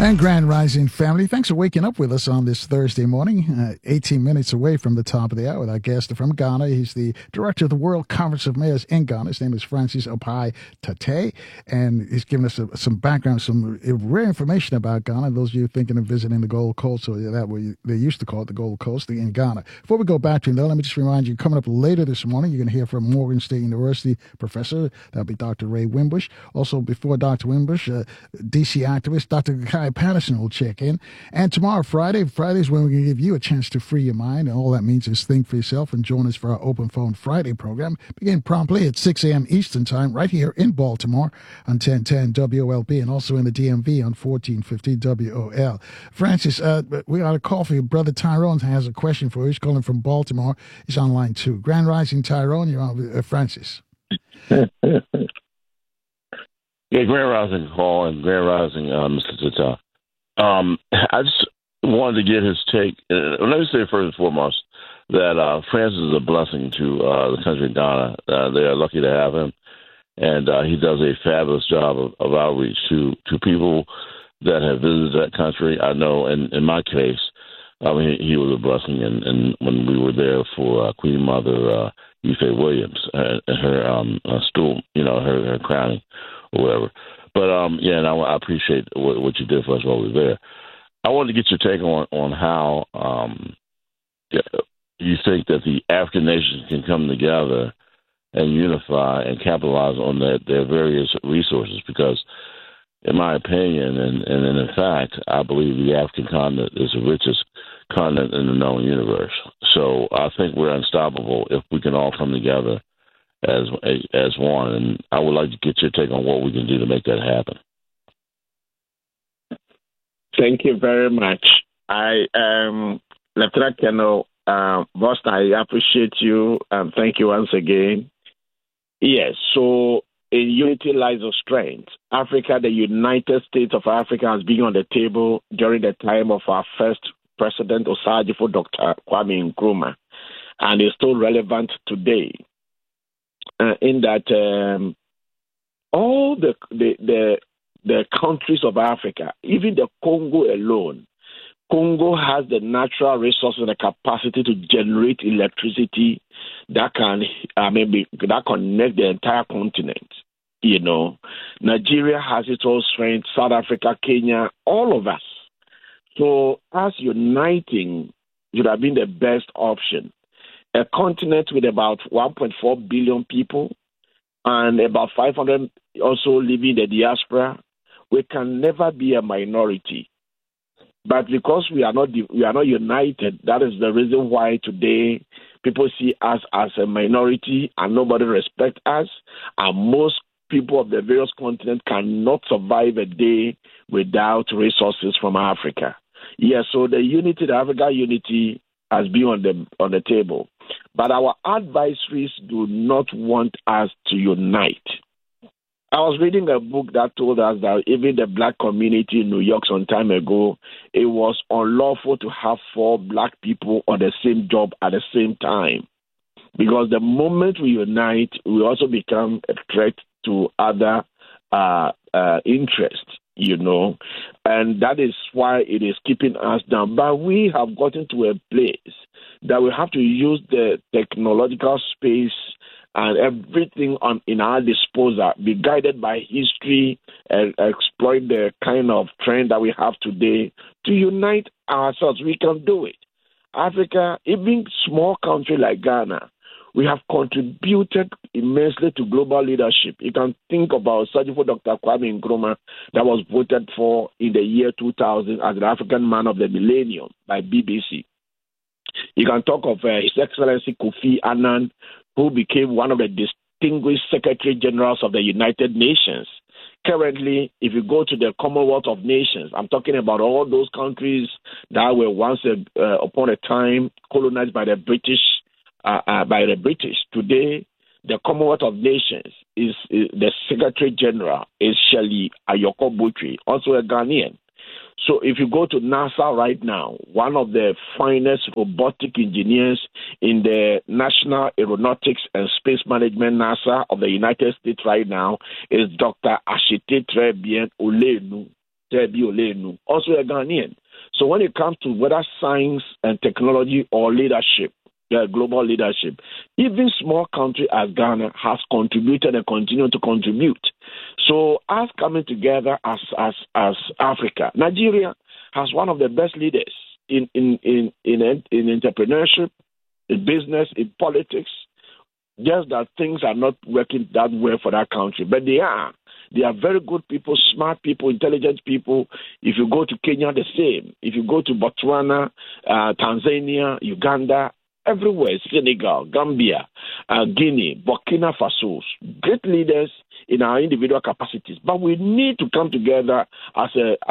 And Grand Rising family, thanks for waking up with us on this Thursday morning, 18 minutes away from the top of the hour with our guest from Ghana. He's the director of the World Conference of Mayors in Ghana. His name is Francis Opai Tate, and he's given us some background, some rare information about Ghana. Those of you thinking of visiting the Gold Coast, or that way they used to call it the Gold Coast in Ghana. Before we go back to him, though, let me just remind you, coming up later this morning, you're going to hear from Morgan State University professor. That'll be Dr. Ray Wimbush. Also, before Dr. Wimbush, DC activist Dr. Kai Patterson will check in. And tomorrow, Friday's when we're going to give you a chance to free your mind. And all that means is think for yourself and join us for our Open Phone Friday program. Begin promptly at 6 a.m. Eastern Time right here in Baltimore on 1010 WOLB and also in the DMV on 1450 WOL. Francis, we got a call for you. Brother Tyrone has a question for you. He's calling from Baltimore. He's on line 2. Grand Rising, Tyrone. You're on with Francis. Yeah, Grand Rising, Paul, and Grand Rising, Mr. Tata. I just wanted to get his take. Let me say first and foremost that Francis is a blessing to the country of Ghana. They are lucky to have him, and he does a fabulous job of outreach to people that have visited that country. I know in my case, he was a blessing, and when we were there for Queen Mother Ife Williams and her stool, her crowning or whatever. But, and I appreciate what you did for us while we were there. I wanted to get your take on how you think that the African nations can come together and unify and capitalize on their various resources, because in my opinion, and in fact, I believe the African continent is the richest continent in the known universe. So I think we're unstoppable if we can all come together as one, and I would like to get your take on what we can do to make that happen. Thank you very much. Lieutenant Colonel Boston, I appreciate you, and thank you once again. Yes, so in unity lies the strength. Africa, the United States of Africa, has been on the table during the time of our first president, Osagyefo Dr. Kwame Nkrumah, and is still relevant today. In that all the countries of Africa, even the Congo alone, Congo has the natural resources and the capacity to generate electricity that can that connect the entire continent. Nigeria has its own strength, South Africa, Kenya, all of us. So us uniting should have been the best option. A continent with about 1.4 billion people and about 500 also living in the diaspora, we can never be a minority. But because we are not united, that is the reason why today people see us as a minority and nobody respects us. And most people of the various continents cannot survive a day without resources from Africa. Yes, so the Africa unity has been on the table. But our advisories do not want us to unite. I was reading a book that told us that even the black community in New York some time ago, it was unlawful to have 4 black people on the same job at the same time. Because the moment we unite, we also become a threat to other interests, and that is why it is keeping us down. But we have gotten to a place that we have to use the technological space and everything in our disposal, be guided by history, and exploit the kind of trend that we have today to unite ourselves. We can do it. Africa, even small country like Ghana, we have contributed immensely to global leadership. You can think about Osagyefo Dr. Kwame Nkrumah, that was voted for in the year 2000 as the African Man of the Millennium by BBC. You can talk of His Excellency Kofi Annan, who became one of the distinguished Secretary Generals of the United Nations. Currently, if you go to the Commonwealth of Nations, I'm talking about all those countries that were once upon a time colonized by the British. Today, the Commonwealth of Nations is the Secretary General is Shirley Ayoko Botry, also a Ghanaian. So if you go to NASA right now, one of the finest robotic engineers in the National Aeronautics and Space Management NASA of the United States right now is Dr. Ashite Trebien Olenu. also a Ghanaian. So when it comes to whether science and technology or leadership, global leadership, even small country as Ghana has contributed and continue to contribute. So us coming together as Africa, Nigeria has one of the best leaders in entrepreneurship, in business, in politics. Just that things are not working that well for that country, but they are. They are very good people, smart people, intelligent people. If you go to Kenya, the same. If you go to Botswana, Tanzania, Uganda, everywhere, Senegal, Gambia, Guinea, Burkina Faso, great leaders in our individual capacities. But we need to come together as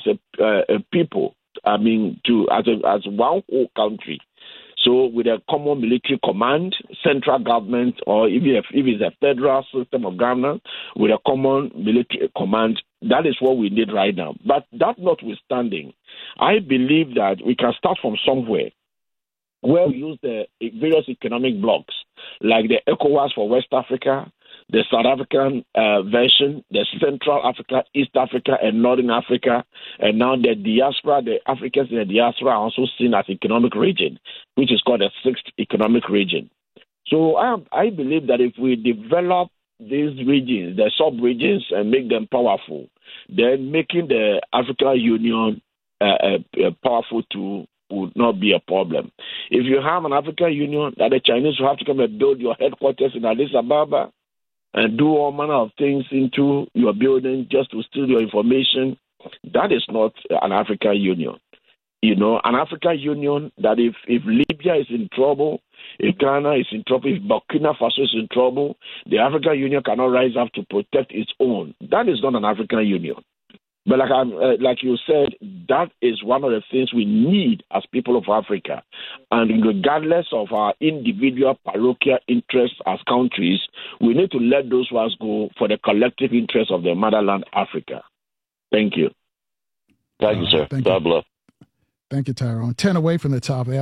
a people. I mean, as one whole country. So with a common military command, central government, or even if it's a federal system of government, with a common military command, that is what we need right now. But that notwithstanding, I believe that we can start from somewhere where we use the various economic blocks, like the ECOWAS for West Africa, the South African version, the Central Africa, East Africa, and Northern Africa, and now the diaspora, the Africans in the diaspora are also seen as economic region, which is called the sixth economic region. So I believe that if we develop these regions, the sub-regions, and make them powerful, then making the African Union powerful tool would not be a problem. If you have an African Union that the Chinese will have to come and build your headquarters in Addis Ababa, and do all manner of things into your building just to steal your information, that is not an African Union. You know, an African Union that if Libya is in trouble, if Ghana is in trouble, if Burkina Faso is in trouble, the African Union cannot rise up to protect its own. That is not an African Union. But like you said, that is one of the things we need as people of Africa. And regardless of our individual parochial interests as countries, we need to let those ones go for the collective interest of the motherland, Africa. Thank you. Thank you, sir. God bless. Thank you, Tyrone. 10 away from the top there.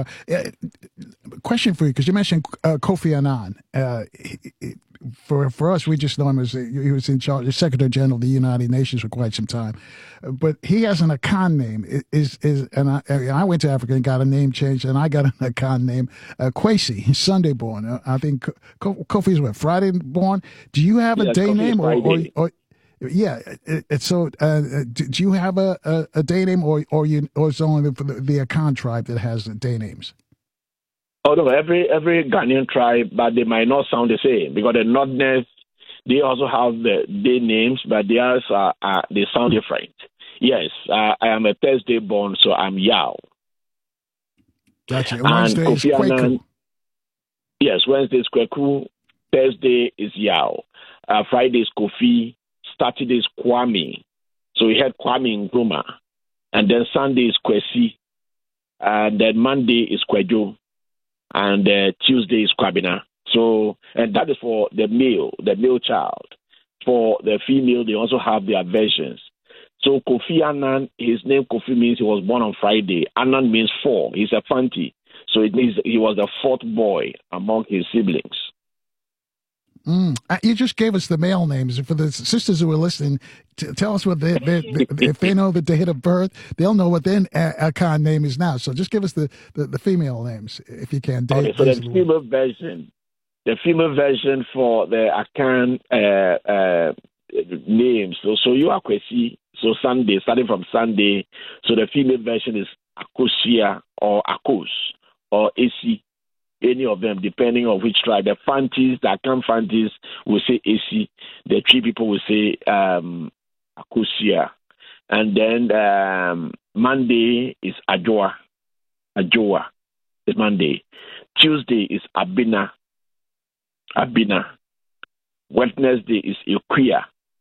Question for you, because you mentioned Kofi Annan. For us, we just know him as he was in charge, the Secretary General of the United Nations for quite some time. But he has an Akan name. I went to Africa and got a name changed, and I got an Akan name, Kwesi, Sunday born. I think Kofi's what, Friday born? Do you have a day name or yeah, so do you have a day name, or it's only the Akan tribe that has day names? Oh no, every Ghanaian tribe, but they might not sound the same because the Northerners, they also have the day names, but theirs they sound different. Yes, I am a Thursday born, so I'm Yao. Gotcha. Wednesday is Kweku. Yes, Wednesday is Kweku. Thursday is Yao. Friday is Kofi. Saturday is Kwame. So we had Kwame Nkrumah. And then Sunday is Kwesi. And then Monday is Kwejo. And Tuesday is Kwabena. So, and that is for the male child. For the female, they also have their versions. So Kofi Annan, his name Kofi means he was born on Friday. Annan means four. He's a Fanti. So it means he was the fourth boy among his siblings. You just gave us the male names. For the sisters who are listening, tell us what if they know the date of birth, they'll know what their Akan name is now. So just give us the female names, if you can. Okay, so the female version for the Akan names. So you are Kwesi. So Sunday, starting from Sunday. So the female version is Akosia or Akos or AC. Any of them, depending on which tribe. The Fantis, the Akan Fantis will say AC. The Tree people will say Akosia. And then Monday is Ajoa. Ajoa is Monday. Tuesday is Abina. Wednesday is Ikuya.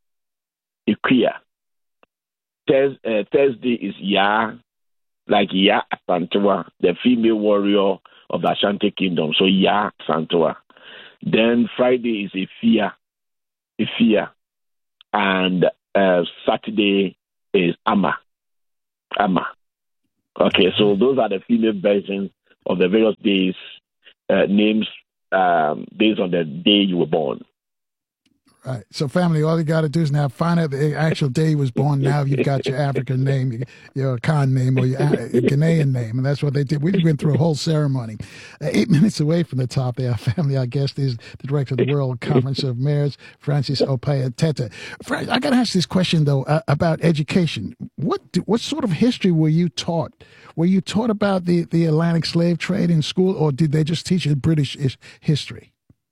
Thursday is Ya, like Ya Asantewa, the female warrior of the Ashanti Kingdom. So Ya Santoa. Then Friday is Ifia. And Saturday is Ama. Okay, so those are the female versions of the various days, names based on the day you were born. Right. So, family, all you got to do is now find out the actual day he was born. Now you've got your African name, your Khan name, or your Ghanaian name. And that's what they did. We went through a whole ceremony. 8 minutes away from the top there, family, our guest is the director of the World Conference of Mayors, Francis Opaya Teta. I got to ask this question, though, about education. What sort of history were you taught? Were you taught about the Atlantic slave trade in school, or did they just teach you British history?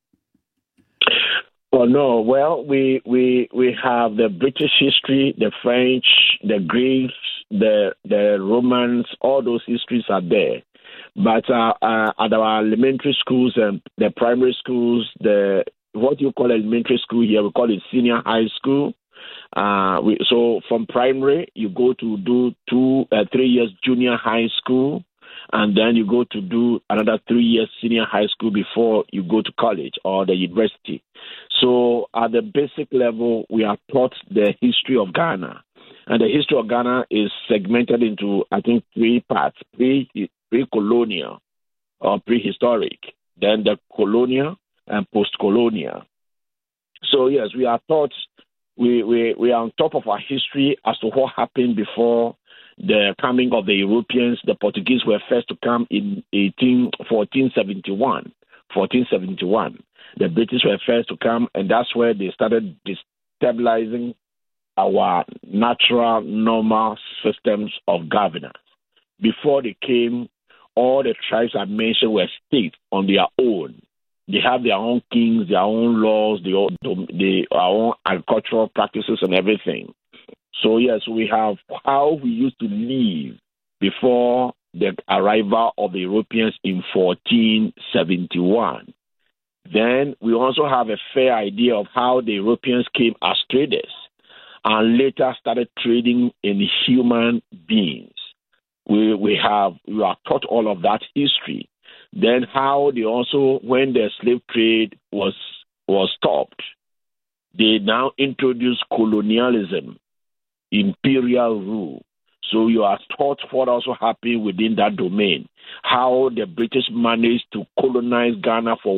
Well, no. Well, we have the British history, the French, the Greeks, the Romans. All those histories are there. But at our elementary schools and the primary schools, what you call elementary school here, we call it senior high school. So from primary, you go to do 3 years junior high school, and then you go to do another 3 years senior high school before you go to college or the university. So at the basic level, we are taught the history of Ghana. And the history of Ghana is segmented into, I think, 3 parts: pre-colonial or prehistoric, then the colonial and post-colonial. So, yes, we are taught, we are on top of our history as to what happened before the coming of the Europeans. The Portuguese were first to come in 1471. The British were first to come, and that's where they started destabilizing our natural, normal systems of governance. Before they came, all the tribes I mentioned were states on their own. They have their own kings, their own laws, their own agricultural practices and everything. So, yes, we have how we used to live before the arrival of the Europeans in 1471. Then we also have a fair idea of how the Europeans came as traders and later started trading in human beings. We are taught all of that history. Then how they also, when the slave trade was stopped, they now introduced colonialism, imperial rule. So you are taught what also happened within that domain, how the British managed to colonize Ghana for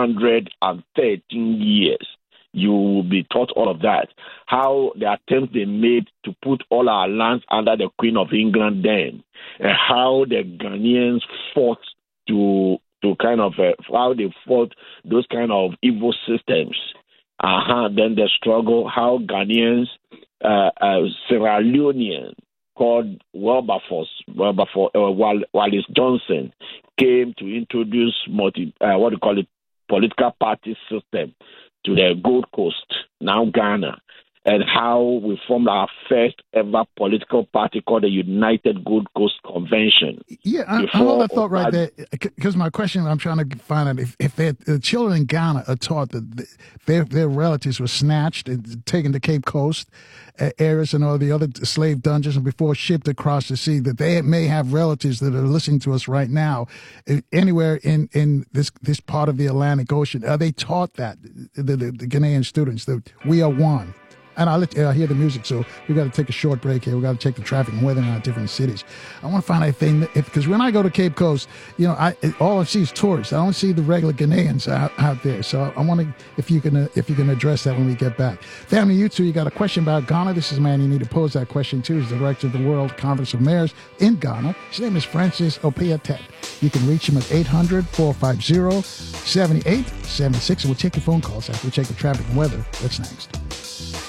113 years. You will be taught all of that. How the attempt they made to put all our lands under the Queen of England then, and how the Ghanaians fought to kind of how they fought those kind of evil systems. Then the struggle, how Ghanaians, Sierra Leonean called Wilberforce, Wallace Johnson came to introduce political party system to the Gold Coast, now Ghana, and how we formed our first ever political party called the United Gold Coast Convention. Yeah, I hold that thought right there, because my question, I'm trying to find out if the children in Ghana are taught that their relatives were snatched and taken to Cape Coast, Ares and all the other slave dungeons, and before shipped across the sea, that they may have relatives that are listening to us right now anywhere in this part of the Atlantic Ocean. Are they taught that, the Ghanaian students, that we are one? And I'll hear the music, so we got to take a short break here. We got to check the traffic and weather in our different cities. I want to find out because when I go to Cape Coast, all I see is tourists. I don't see the regular Ghanaians out there. So I want to, if you can address that when we get back. Family, you two, you got a question about Ghana? This is a man you need to pose that question to. He's the director of the World Conference of Mayors in Ghana. His name is Francis Opaya Teta. You can reach him at 800-450-7876, and we'll take your phone calls after we check the traffic and weather. That's next.